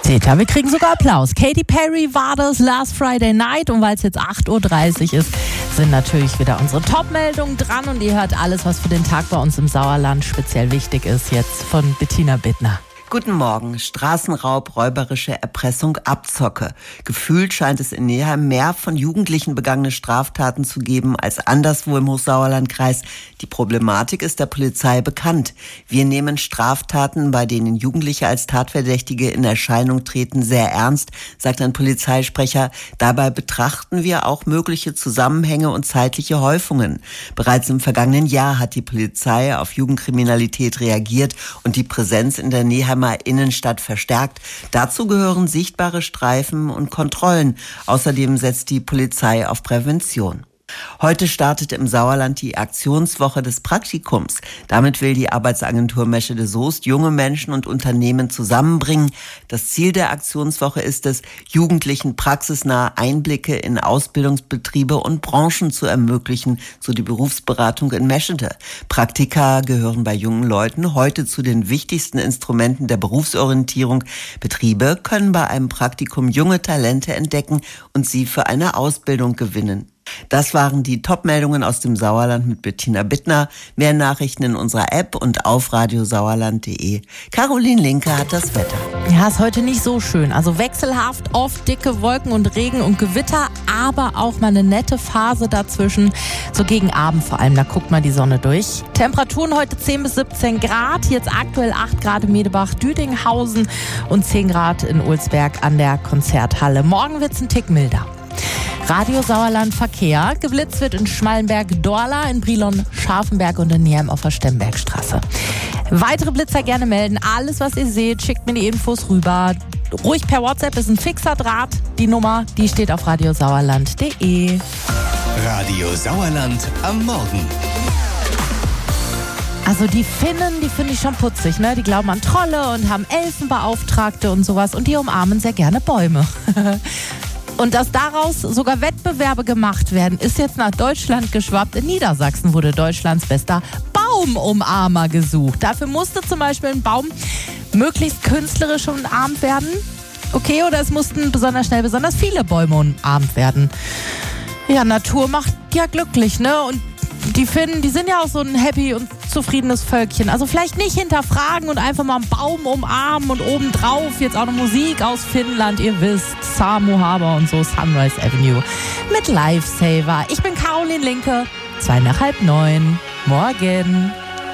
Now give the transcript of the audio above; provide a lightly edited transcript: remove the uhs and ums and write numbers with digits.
Seht ihr, wir kriegen sogar Applaus. Katy Perry war das Last Friday Night und weil es jetzt 8.30 Uhr ist, sind natürlich wieder unsere Top-Meldungen dran und ihr hört alles, was für den Tag bei uns im Sauerland speziell wichtig ist, jetzt von Bettina Bittner. Guten Morgen. Straßenraub, räuberische Erpressung, Abzocke. Gefühlt scheint es in Neheim mehr von Jugendlichen begangene Straftaten zu geben als anderswo im Hochsauerlandkreis. Die Problematik ist der Polizei bekannt. Wir nehmen Straftaten, bei denen Jugendliche als Tatverdächtige in Erscheinung treten, sehr ernst, sagt ein Polizeisprecher. Dabei betrachten wir auch mögliche Zusammenhänge und zeitliche Häufungen. Bereits im vergangenen Jahr hat die Polizei auf Jugendkriminalität reagiert und die Präsenz in der Neheimer Innenstadt verstärkt. Dazu gehören sichtbare Streifen und Kontrollen. Außerdem setzt die Polizei auf Prävention. Heute startet im Sauerland die Aktionswoche des Praktikums. Damit will die Arbeitsagentur Meschede Soest junge Menschen und Unternehmen zusammenbringen. Das Ziel der Aktionswoche ist es, Jugendlichen praxisnahe Einblicke in Ausbildungsbetriebe und Branchen zu ermöglichen, so die Berufsberatung in Meschede. Praktika gehören bei jungen Leuten heute zu den wichtigsten Instrumenten der Berufsorientierung. Betriebe können bei einem Praktikum junge Talente entdecken und sie für eine Ausbildung gewinnen. Das waren die Top-Meldungen aus dem Sauerland mit Bettina Bittner. Mehr Nachrichten in unserer App und auf radiosauerland.de. Caroline Linke hat das Wetter. Ja, ist heute nicht so schön. Also wechselhaft, oft dicke Wolken und Regen und Gewitter, aber auch mal eine nette Phase dazwischen. So gegen Abend vor allem, da guckt mal die Sonne durch. Temperaturen heute 10 bis 17 Grad. Jetzt aktuell 8 Grad in Medebach, Düdinghausen und 10 Grad in Ulsberg an der Konzerthalle. Morgen wird's ein Tick milder. Radio Sauerland Verkehr. Geblitzt wird in Schmallenberg-Dorla, in Brilon-Scharfenberg und in Neheim auf der Stembergstraße. Weitere Blitzer gerne melden. Alles, was ihr seht, schickt mir die Infos rüber. Ruhig per WhatsApp, ist ein fixer Draht. Die Nummer, die steht auf radiosauerland.de. Radio Sauerland am Morgen. Also die Finnen, die finde ich schon putzig, ne? Die glauben an Trolle und haben Elfenbeauftragte und sowas und die umarmen sehr gerne Bäume. Und dass daraus sogar Wettbewerbe gemacht werden, ist jetzt nach Deutschland geschwappt. In Niedersachsen wurde Deutschlands bester Baumumarmer gesucht. Dafür musste zum Beispiel ein Baum möglichst künstlerisch umarmt werden. Okay, oder es mussten besonders schnell besonders viele Bäume umarmt werden. Ja, Natur macht ja glücklich, ne? Und die Finnen, die sind ja auch so ein happy und zufriedenes Völkchen. Also vielleicht nicht hinterfragen und einfach mal einen Baum umarmen und obendrauf jetzt auch noch Musik aus Finnland. Ihr wisst, Samu Harbor und so, Sunrise Avenue mit Lifesaver. Ich bin Caroline Linke, 8:02. Morgen.